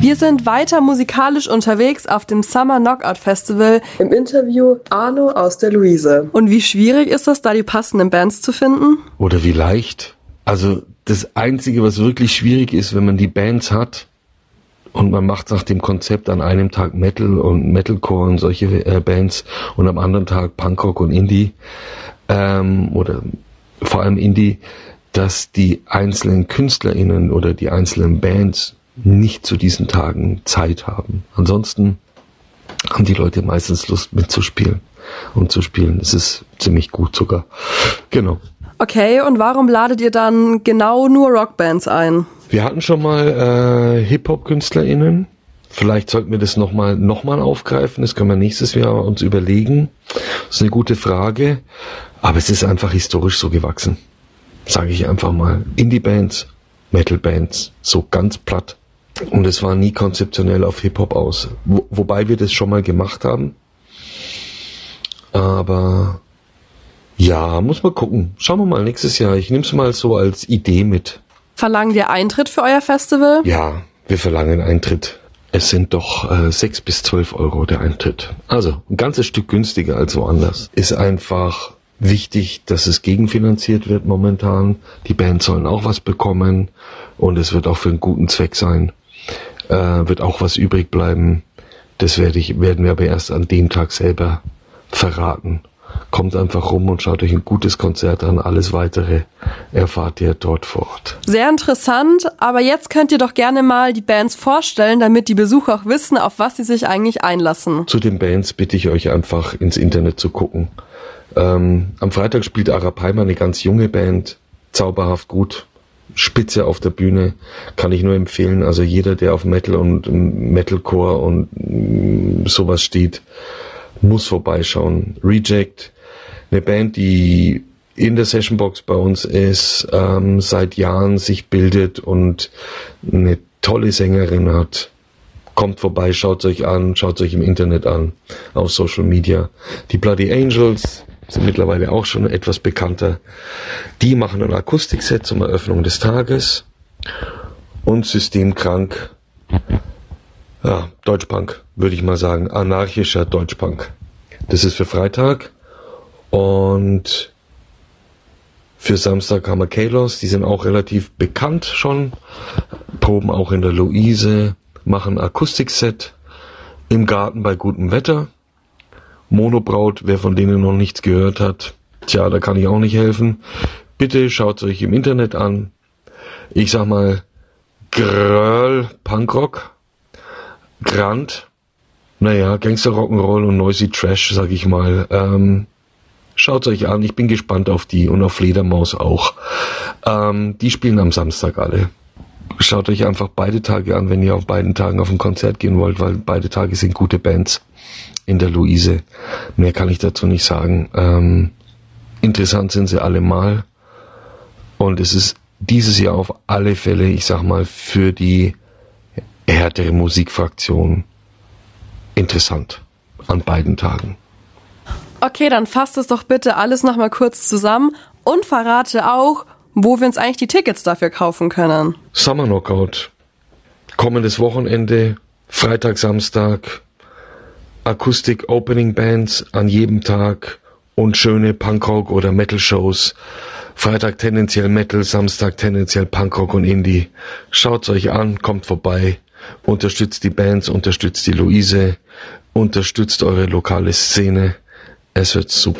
Wir sind weiter musikalisch unterwegs auf dem Summer Knockout Festival. Im Interview Arno aus der Luise. Und wie schwierig ist es, da die passenden Bands zu finden? Oder wie leicht? Also das Einzige, was wirklich schwierig ist, wenn man die Bands hat und man macht nach dem Konzept an einem Tag Metal und Metalcore und solche Bands und am anderen Tag Punkrock und Indie oder vor allem Indie, dass die einzelnen KünstlerInnen oder die einzelnen Bands nicht zu diesen Tagen Zeit haben. Ansonsten haben die Leute meistens Lust mitzuspielen und zu spielen. Es ist ziemlich gut sogar. Genau. Okay, und warum ladet ihr dann genau nur Rockbands ein? Wir hatten schon mal Hip-Hop-KünstlerInnen. Vielleicht sollten wir das nochmal aufgreifen. Das können wir nächstes Jahr uns überlegen. Das ist eine gute Frage. Aber es ist einfach historisch so gewachsen. Sage ich einfach mal. Indie-Bands, Metal-Bands, so ganz platt. Und es war nie konzeptionell auf Hip-Hop aus. Wobei wir das schon mal gemacht haben. Aber ja, muss man gucken. Schauen wir mal nächstes Jahr. Ich nehme es mal so als Idee mit. Verlangt ihr Eintritt für euer Festival? Ja, wir verlangen Eintritt. Es sind doch 6 bis 12 Euro der Eintritt. Also ein ganzes Stück günstiger als woanders. Ist einfach wichtig, dass es gegenfinanziert wird momentan. Die Bands sollen auch was bekommen und es wird auch für einen guten Zweck sein. Wird auch was übrig bleiben. Das werden wir aber erst an dem Tag selber verraten. Kommt einfach rum und schaut euch ein gutes Konzert an. Alles Weitere erfahrt ihr dort vor Ort. Sehr interessant, aber jetzt könnt ihr doch gerne mal die Bands vorstellen, damit die Besucher auch wissen, auf was sie sich eigentlich einlassen. Zu den Bands bitte ich euch einfach ins Internet zu gucken. Am Freitag spielt Arapaima, eine ganz junge Band, zauberhaft gut, spitze auf der Bühne, kann ich nur empfehlen. Also jeder, der auf Metal und Metalcore und sowas steht, muss vorbeischauen. Reject, eine Band, die in der Sessionbox bei uns ist, seit Jahren sich bildet und eine tolle Sängerin hat. Kommt vorbei, schaut es euch an, schaut es euch im Internet an, auf Social Media. Die Bloody Angels sind mittlerweile auch schon etwas bekannter. Die machen ein Akustikset zum Eröffnung des Tages. Und Systemkrank, ja, Deutschpunk, würde ich mal sagen. Anarchischer Deutschpunk. Das ist für Freitag. Und für Samstag haben wir Kalos, die sind auch relativ bekannt schon. Proben auch in der Luise, machen Akustikset im Garten bei gutem Wetter. Monobraut, wer von denen noch nichts gehört hat, tja, da kann ich auch nicht helfen. Bitte schaut es euch im Internet an. Ich sag mal, Gröll, Punkrock, Grand, naja, Gangster Rock'n'Roll und Noisy Trash, sag ich mal. Schaut es euch an, ich bin gespannt auf die und auf Fledermaus auch. Die spielen am Samstag alle. Schaut euch einfach beide Tage an, wenn ihr auf beiden Tagen auf ein Konzert gehen wollt, weil beide Tage sind gute Bands in der Luise. Mehr kann ich dazu nicht sagen. Interessant sind sie allemal. Und es ist dieses Jahr auf alle Fälle, ich sag mal, für die härtere Musikfraktion interessant. An beiden Tagen. Okay, dann fasst es doch bitte alles nochmal kurz zusammen und verrate auch, wo wir uns eigentlich die Tickets dafür kaufen können. Summer Knockout. Kommendes Wochenende, Freitag, Samstag. Akustik Opening Bands an jedem Tag und schöne Punkrock oder Metal Shows. Freitag tendenziell Metal, Samstag tendenziell Punkrock und Indie. Schaut's euch an, kommt vorbei, unterstützt die Bands, unterstützt die Luise, unterstützt eure lokale Szene. Es wird super.